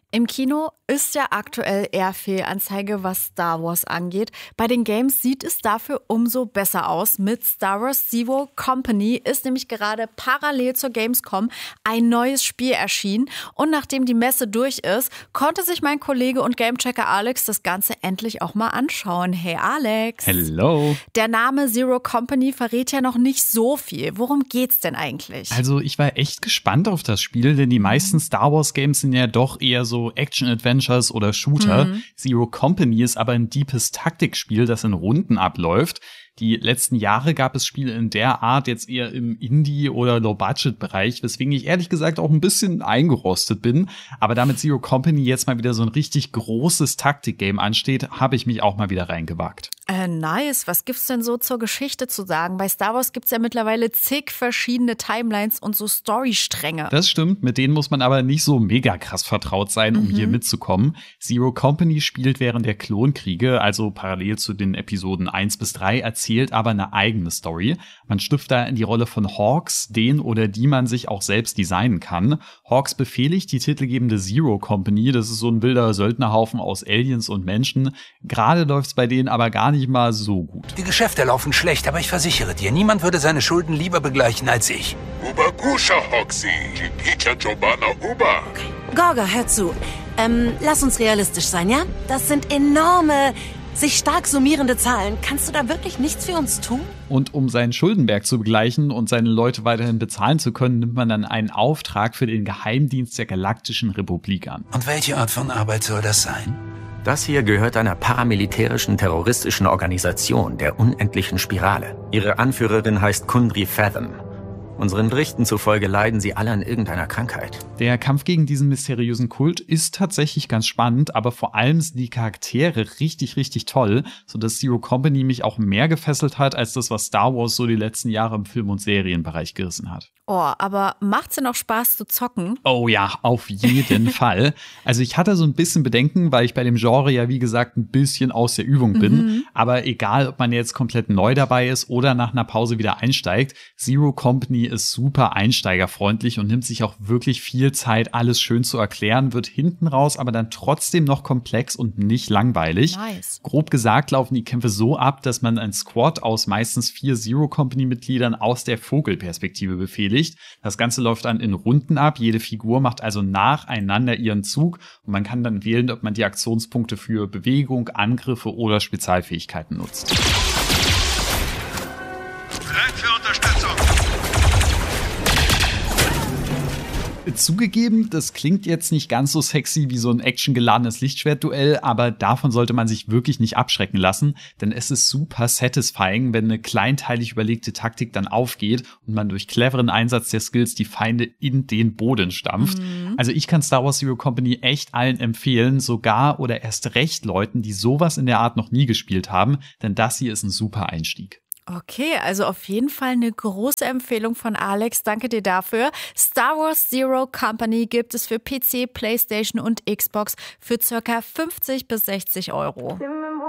Im Kino ist ja aktuell eher Fehlanzeige, was Star Wars angeht. Bei den Games sieht es dafür umso besser aus. Mit Star Wars Zero Company ist nämlich gerade parallel zur Gamescom ein neues Spiel erschienen. Und nachdem die Messe durch ist, konnte sich mein Kollege und Gamechecker Alex das Ganze endlich auch mal anschauen. Hey Alex. Hello. Der Name Zero Company verrät ja noch nicht so viel. Worum geht's denn eigentlich? Also ich war echt gespannt auf das Spiel, denn die meisten Star Wars Games sind ja doch eher so Action-Adventures oder Shooter. Zero Company ist aber ein deepes Taktikspiel, das in Runden abläuft. Die letzten Jahre gab es Spiele in der Art jetzt eher im Indie- oder Low-Budget-Bereich, weswegen ich ehrlich gesagt auch ein bisschen eingerostet bin. Aber damit Zero Company jetzt mal wieder so ein richtig großes Taktik-Game ansteht, habe ich mich auch mal wieder reingewagt. Nice. Was gibt's denn so zur Geschichte zu sagen? Bei Star Wars gibt's ja mittlerweile zig verschiedene Timelines und so Storystränge. Das stimmt, mit denen muss man aber nicht so mega krass vertraut sein, um hier mitzukommen. Zero Company spielt während der Klonkriege, also parallel zu den Episoden 1 bis 3, erzählt aber eine eigene Story. Man schlüpft da in die Rolle von Hawks, den oder die man sich auch selbst designen kann. Hawks befehligt die titelgebende Zero Company, das ist so ein wilder Söldnerhaufen aus Aliens und Menschen. Gerade läuft's bei denen aber gar nicht mal so gut. Die Geschäfte laufen schlecht, aber ich versichere dir, niemand würde seine Schulden lieber begleichen als ich. Ubakusha Hoxie, Kicha Jobana Uba. Gorga, hör zu. Lass uns realistisch sein, ja? Das sind enorme, sich stark summierende Zahlen. Kannst du da wirklich nichts für uns tun? Und um seinen Schuldenberg zu begleichen und seine Leute weiterhin bezahlen zu können, nimmt man dann einen Auftrag für den Geheimdienst der Galaktischen Republik an. Und welche Art von Arbeit soll das sein? Das hier gehört einer paramilitärischen terroristischen Organisation, der Unendlichen Spirale. Ihre Anführerin heißt Kundry Fathom. Unseren Berichten zufolge leiden sie alle an irgendeiner Krankheit. Der Kampf gegen diesen mysteriösen Kult ist tatsächlich ganz spannend, aber vor allem sind die Charaktere richtig, richtig toll, sodass Zero Company mich auch mehr gefesselt hat, als das, was Star Wars so die letzten Jahre im Film- und Serienbereich gerissen hat. Oh, aber macht's denn auch Spaß zu zocken? Oh ja, auf jeden Fall. Also ich hatte so ein bisschen Bedenken, weil ich bei dem Genre ja wie gesagt ein bisschen aus der Übung bin. Aber egal, ob man jetzt komplett neu dabei ist oder nach einer Pause wieder einsteigt, Zero Company ist super einsteigerfreundlich und nimmt sich auch wirklich viel Zeit, alles schön zu erklären, wird hinten raus aber dann trotzdem noch komplex und nicht langweilig. Nice. Grob gesagt laufen die Kämpfe so ab, dass man ein Squad aus meistens 4 Zero Company-Mitgliedern aus der Vogelperspektive befehligt. Das Ganze läuft dann in Runden ab. Jede Figur macht also nacheinander ihren Zug und man kann dann wählen, ob man die Aktionspunkte für Bewegung, Angriffe oder Spezialfähigkeiten nutzt. Bereit für Unterstützung. Zugegeben, das klingt jetzt nicht ganz so sexy wie so ein actiongeladenes Lichtschwertduell, aber davon sollte man sich wirklich nicht abschrecken lassen, denn es ist super satisfying, wenn eine kleinteilig überlegte Taktik dann aufgeht und man durch cleveren Einsatz der Skills die Feinde in den Boden stampft. Also ich kann Star Wars Zero Company echt allen empfehlen, sogar oder erst recht Leuten, die sowas in der Art noch nie gespielt haben, denn das hier ist ein super Einstieg. Okay, also auf jeden Fall eine große Empfehlung von Alex. Danke dir dafür. Star Wars Zero Company gibt es für PC, PlayStation und Xbox für ca. 50 bis 60 Euro.